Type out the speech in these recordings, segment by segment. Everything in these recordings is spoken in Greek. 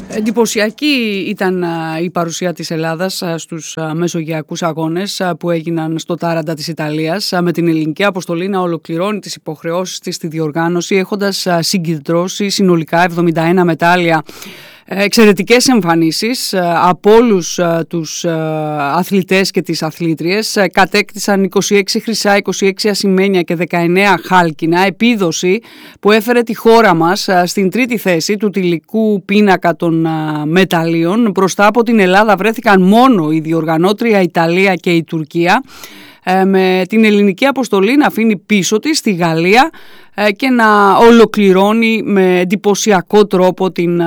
Εντυπωσιακή ήταν η παρουσία της Ελλάδας στους μεσογειακούς αγώνες που έγιναν στο Τάραντα της Ιταλίας, με την ελληνική αποστολή να ολοκληρώνει τις υποχρεώσεις της στη διοργάνωση, έχοντας συγκεντρώσει συνολικά 71 μετάλλια. Εξαιρετικές εμφανίσεις από όλους τους αθλητές και τις αθλήτριες. Κατέκτησαν 26 χρυσά, 26 ασημένια και 19 χάλκινα, επίδοση που έφερε τη χώρα μας στην τρίτη θέση του τελικού πίνακα των μεταλλίων. Μπροστά από την Ελλάδα βρέθηκαν μόνο η διοργανώτρια Ιταλία και η Τουρκία, με την ελληνική αποστολή να αφήνει πίσω της τη Γαλλία και να ολοκληρώνει με εντυπωσιακό τρόπο την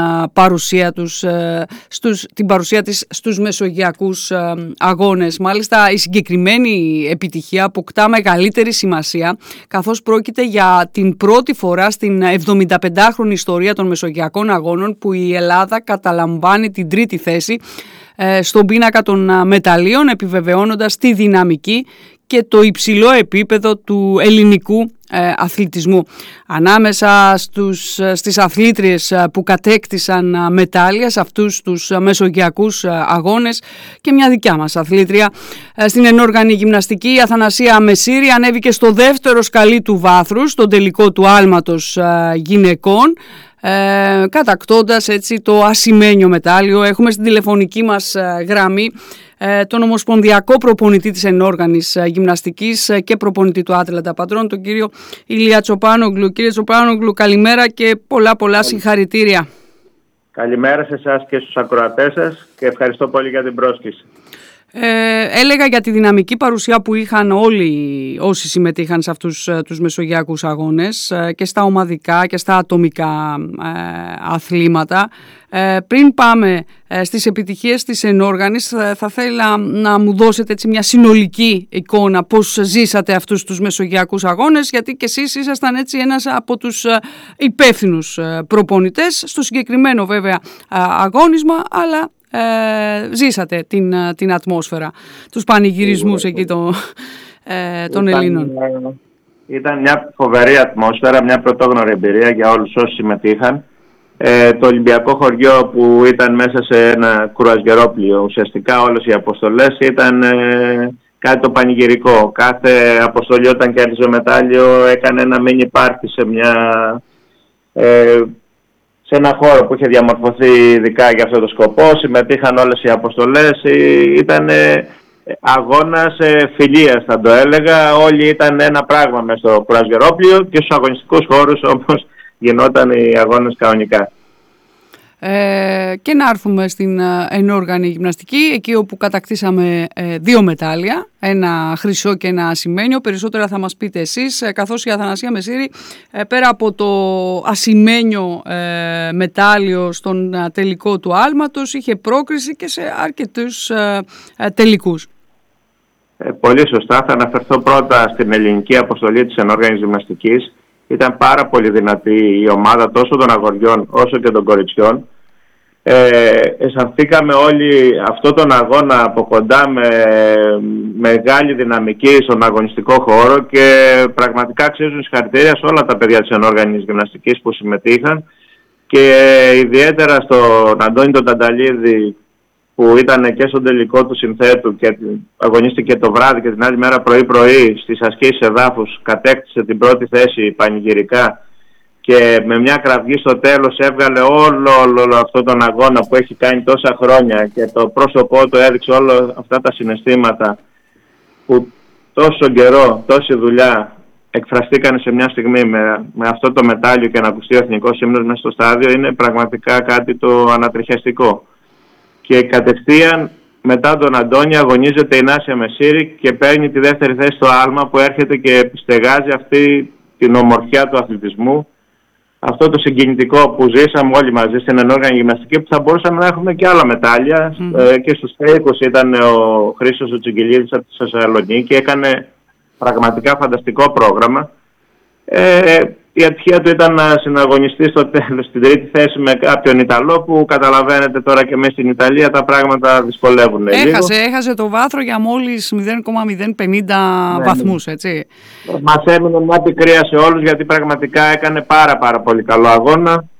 παρουσία της στους μεσογειακούς αγώνες. Μάλιστα, η συγκεκριμένη επιτυχία αποκτά μεγαλύτερη σημασία, καθώς πρόκειται για την πρώτη φορά στην 75χρονη ιστορία των μεσογειακών αγώνων που η Ελλάδα καταλαμβάνει την τρίτη θέση στον πίνακα των μεταλλίων, επιβεβαιώνοντας τη δυναμική και το υψηλό επίπεδο του ελληνικού αθλητισμού. Ανάμεσα στις αθλήτριες που κατέκτησαν μετάλλια σε αυτούς τους μεσογειακούς αγώνες και μια δικιά μας αθλήτρια στην ενόργανη γυμναστική, η Αθανασία Μεσήρη, ανέβηκε στο δεύτερο σκαλί του βάθρους, στον τελικό του άλματος γυναικών, κατακτώντας έτσι το ασημένιο μετάλλιο. Έχουμε στην τηλεφωνική μας γραμμή τον ομοσπονδιακό προπονητή της ενόργανης γυμναστικής και προπονητή του Άτλαντα Πατρών, τον κύριο Ηλία Τσοπάνογλου. Κύριε Τσοπάνογλου, καλημέρα και πολλά συγχαρητήρια. Καλημέρα σε εσάς και στους ακροατές σας και ευχαριστώ πολύ για την πρόσκληση. Έλεγα για τη δυναμική παρουσία που είχαν όλοι όσοι συμμετείχαν σε αυτούς τους μεσογειακούς αγώνες και στα ομαδικά και στα ατομικά αθλήματα. Πριν πάμε στις επιτυχίες της ενόργανης, θα θέλα να μου δώσετε έτσι μια συνολική εικόνα πώς ζήσατε αυτούς τους μεσογειακούς αγώνες, γιατί και εσείς ήσασταν έτσι ένας από τους υπεύθυνους προπονητές στο συγκεκριμένο βέβαια αγώνισμα, αλλά ζήσατε την ατμόσφαιρα, τους πανηγυρισμούς εκεί των Ελλήνων. Ήταν μια φοβερή ατμόσφαιρα, μια πρωτόγνωρη εμπειρία για όλους όσοι συμμετείχαν. Το Ολυμπιακό χωριό που ήταν μέσα σε ένα κρουαζιερόπλοιο, ουσιαστικά όλες οι αποστολές ήταν κάτι το πανηγυρικό. Κάθε αποστολή όταν κέρδιζε μετάλλιο έκανε ένα mini party σε ένα χώρο που είχε διαμορφωθεί ειδικά για αυτό το σκοπό. Συμμετείχαν όλες οι αποστολές. Ήταν αγώνας φιλίας, θα το έλεγα. Όλοι ήταν ένα πράγμα μες στο κρουαζιερόπλοιο και στους αγωνιστικούς χώρους όπως γινόταν οι αγώνες κανονικά. Και να έρθουμε στην ενόργανη γυμναστική, εκεί όπου κατακτήσαμε 2 μετάλλια, ένα χρυσό και ένα ασημένιο. Περισσότερα θα μας πείτε εσείς, καθώς η Αθανασία Μεσήρη, πέρα από το ασημένιο μετάλλιο στον τελικό του άλματος, είχε πρόκριση και σε αρκετούς τελικούς. Πολύ σωστά. Θα αναφερθώ πρώτα στην ελληνική αποστολή της ενόργανης γυμναστικής. Ήταν πάρα πολύ δυνατή η ομάδα τόσο των αγοριών όσο και των κοριτσιών. Αισθανθήκαμε όλοι αυτό τον αγώνα από κοντά με μεγάλη δυναμική στον αγωνιστικό χώρο και πραγματικά αξίζουν συγχαρητήρια σε όλα τα παιδιά της ενόργανης γυμναστικής που συμμετείχαν και ιδιαίτερα στον Αντώνη τον Τανταλίδη που ήταν και στον τελικό του συνθέτου και αγωνίστηκε το βράδυ και την άλλη μέρα πρωί στις ασκήσεις εδάφους, κατέκτησε την πρώτη θέση πανηγυρικά και με μια κραυγή στο τέλος έβγαλε όλο αυτό τον αγώνα που έχει κάνει τόσα χρόνια και το πρόσωπό του έδειξε όλα αυτά τα συναισθήματα που τόσο καιρό, τόση δουλειά εκφραστήκαν σε μια στιγμή με αυτό το μετάλλιο και να ακουστεί ο εθνικός ύμνος μέσα στο στάδιο. Είναι πραγματικά κάτι το ανατριχιαστικό. Και κατευθείαν μετά τον Αντώνη αγωνίζεται η Νάσια Μεσήρη και παίρνει τη δεύτερη θέση στο άλμα που έρχεται και επιστεγάζει αυτή την ομορφιά του αθλητισμού. Αυτό το συγκινητικό που ζήσαμε όλοι μαζί στην ενόργανη γυμναστική, που θα μπορούσαμε να έχουμε και άλλα μετάλλια. Και στους 20 ήταν ο Χρήστος ο Τσιγκυλίδης από τη Θεσσαλονίκη, έκανε πραγματικά φανταστικό πρόγραμμα. Η ατυχία του ήταν να συναγωνιστεί στο τέλος στην τρίτη θέση με κάποιον Ιταλό που καταλαβαίνετε τώρα και μέσα στην Ιταλία τα πράγματα δυσκολεύουν λίγο. Έχασε το βάθρο για μόλις 0,050 βαθμούς, έτσι. Μας έμεινε μια πικρία σε όλους γιατί πραγματικά έκανε πάρα πολύ καλό αγώνα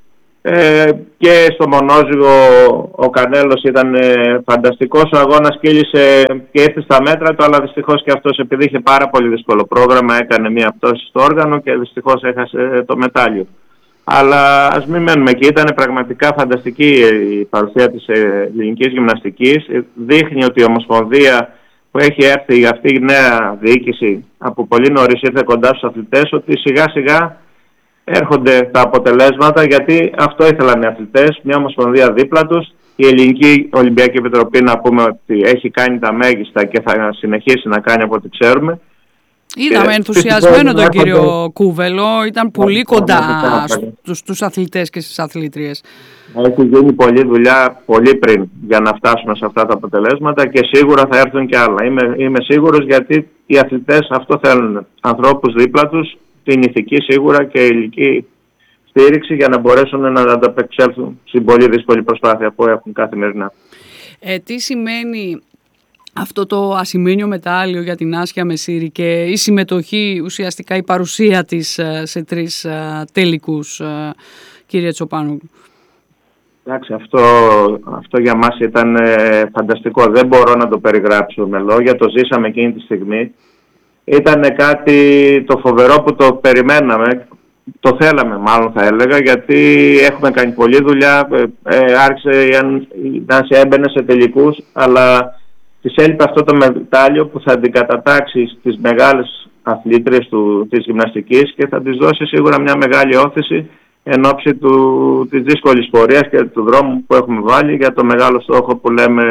Και στο μονόζυγο ο Κανέλος ήταν φανταστικός. Ο αγώνας κύλησε και ήρθε στα μέτρα του, αλλά δυστυχώς και αυτός, επειδή είχε πάρα πολύ δύσκολο πρόγραμμα, έκανε μια πτώση στο όργανο και δυστυχώς έχασε το μετάλλιο. Αλλά ας μην μένουμε εκεί. Ήταν πραγματικά φανταστική η παρουσία της ελληνικής γυμναστικής. Δείχνει ότι η Ομοσπονδία που έχει έρθει αυτή η νέα διοίκηση από πολύ νωρίς, ήρθε κοντά στους αθλητές, ότι σιγά σιγά έρχονται τα αποτελέσματα, γιατί αυτό ήθελαν οι αθλητές, μια Ομοσπονδία δίπλα τους. Η Ελληνική Ολυμπιακή Επιτροπή, να πούμε ότι έχει κάνει τα μέγιστα και θα συνεχίσει να κάνει από ό,τι ξέρουμε. Είδαμε ενθουσιασμένο τον κύριο Κούβελο, ήταν πολύ κοντά στους αθλητές και στις αθλήτριες. Έχει γίνει πολλή δουλειά πολύ πριν για να φτάσουμε σε αυτά τα αποτελέσματα και σίγουρα θα έρθουν και άλλα. Είμαι σίγουρος, γιατί οι αθλητές αυτό θέλουν. Ανθρώπους δίπλα τους, την ηθική σίγουρα και η υλική στήριξη για να μπορέσουν να ανταπεξέλθουν στην πολύ δύσκολη προσπάθεια που έχουν καθημερινά. Τι σημαίνει αυτό το ασημένιο μετάλλιο για την Άσια Μεσήρη και η συμμετοχή, ουσιαστικά η παρουσία της σε 3 τελικούς, κύριε Τσοπάνογλου? Εντάξει, αυτό για μας ήταν φανταστικό. Δεν μπορώ να το περιγράψω με λόγια. Το ζήσαμε εκείνη τη στιγμή. Ήταν κάτι το φοβερό που το περιμέναμε. Το θέλαμε μάλλον, θα έλεγα, γιατί έχουμε κάνει πολλή δουλειά. Άρχισε η Νάσια, έμπαινε σε τελικούς, αλλά της έλειπε αυτό το μετάλλιο που θα αντικατατάξει στις μεγάλες αθλήτριες της γυμναστικής και θα της δώσει σίγουρα μια μεγάλη όθηση εν ώψη της δύσκολης πορείας και του δρόμου που έχουμε βάλει για το μεγάλο στόχο που λέμε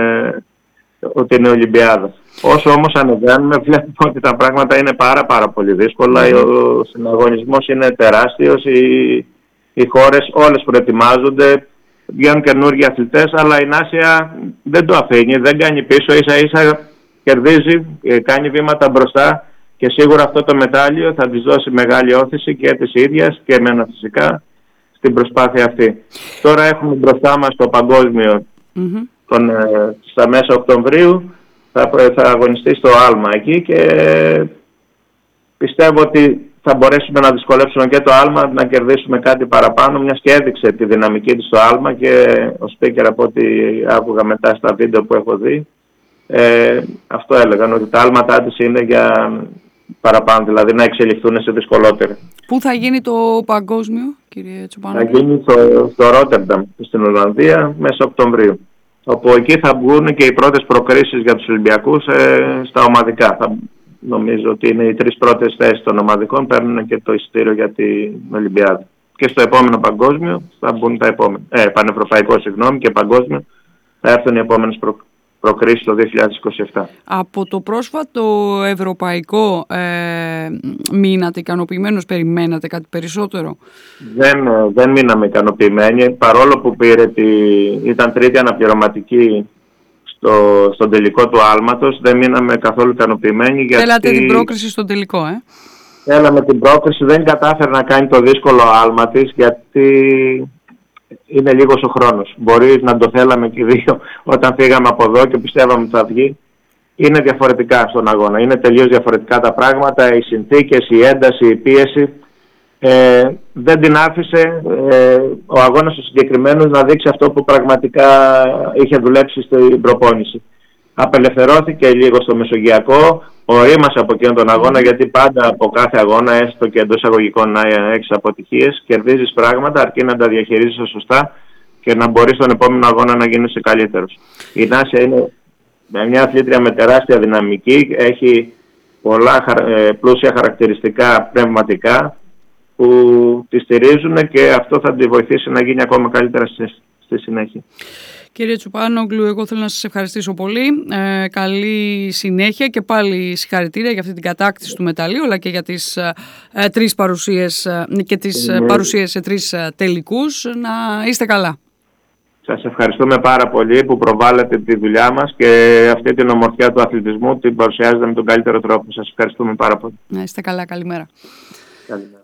ότι είναι η Ολυμπιάδα. Όσο όμως ανεβαίνουμε, βλέπουμε ότι τα πράγματα είναι πάρα πολύ δύσκολα. Ο συναγωνισμός είναι τεράστιος, οι χώρες όλες προετοιμάζονται, βγαίνουν καινούργιοι αθλητές, αλλά η Νάσια δεν το αφήνει, δεν κάνει πίσω, ίσα-ίσα κερδίζει, κάνει βήματα μπροστά και σίγουρα αυτό το μετάλλιο θα της δώσει μεγάλη όθηση και της ίδιας και εμένα φυσικά στην προσπάθεια αυτή. Τώρα έχουμε μπροστά μας το παγκόσμιο στα μέσα Οκτωβρίου, θα αγωνιστεί στο Άλμα εκεί και πιστεύω ότι θα μπορέσουμε να δυσκολεύσουμε και το Άλμα, να κερδίσουμε κάτι παραπάνω, μιας και έδειξε τη δυναμική της στο Άλμα και ο speaker, από ό,τι άκουγα μετά στα βίντεο που έχω δει, αυτό έλεγαν, ότι τα άλματά της είναι για παραπάνω, δηλαδή να εξελιχθούν σε δυσκολότερα. Πού θα γίνει το παγκόσμιο, κύριε Τσοπάνογλου? Θα γίνει στο Ρότερνταμ, στην Ολλανδία, μέσα Οκτωβρίου. Όπου εκεί θα βγουν και οι πρώτες προκρίσεις για τους Ολυμπιακούς στα ομαδικά. Νομίζω ότι είναι οι 3 πρώτες θέσεις των ομαδικών, παίρνουν και το εισιτήριο για την Ολυμπιάδα. Και στο επόμενο παγκόσμιο θα μπουν τα επόμενα. Πανευρωπαϊκό, και παγκόσμιο θα έρθουν οι επόμενες προκρίσεις το 2027. Από το πρόσφατο ευρωπαϊκό μείνατε ικανοποιημένος, περιμένατε κάτι περισσότερο? Δεν μείναμε ικανοποιημένοι, παρόλο που ήταν τρίτη αναπληρωματική στον τελικό του άλματος, δεν μείναμε καθόλου ικανοποιημένοι. Θέλατε την πρόκριση στον τελικό, Θέλαμε την πρόκριση, δεν κατάφερε να κάνει το δύσκολο άλμα της, γιατί είναι λίγος ο χρόνος. Μπορεί να το θέλαμε και οι δύο όταν φύγαμε από εδώ και πιστεύαμε ότι θα βγει. Είναι διαφορετικά στον αγώνα, είναι τελείως διαφορετικά τα πράγματα, οι συνθήκες, η ένταση, η πίεση. Δεν την άφησε ο αγώνας του συγκεκριμένου να δείξει αυτό που πραγματικά είχε δουλέψει στην προπόνηση. Απελευθερώθηκε λίγο στο Μεσογειακό, ορίμασε από εκείνον τον αγώνα, γιατί πάντα από κάθε αγώνα, έστω και εντός εισαγωγικών να έχεις αποτυχίες, κερδίζεις πράγματα αρκεί να τα διαχειρίζεσαι σωστά και να μπορείς στον επόμενο αγώνα να γίνεις καλύτερος. Η Νάσια είναι μια αθλήτρια με τεράστια δυναμική, έχει πολλά πλούσια χαρακτηριστικά πνευματικά που τη στηρίζουν και αυτό θα τη βοηθήσει να γίνει ακόμα καλύτερα στη συνέχεια. Κύριε Τσοπάνογλου, εγώ θέλω να σας ευχαριστήσω πολύ. Καλή συνέχεια και πάλι συγχαρητήρια για αυτή την κατάκτηση του μεταλλείου, αλλά και για τις 3 παρουσίες και τις παρουσίες σε 3 τελικούς. Να είστε καλά. Σας ευχαριστούμε πάρα πολύ που προβάλλετε τη δουλειά μας και αυτή την ομορφιά του αθλητισμού την παρουσιάζετε με τον καλύτερο τρόπο. Σας ευχαριστούμε πάρα πολύ. Να είστε καλά. Καλημέρα. Καλημέρα.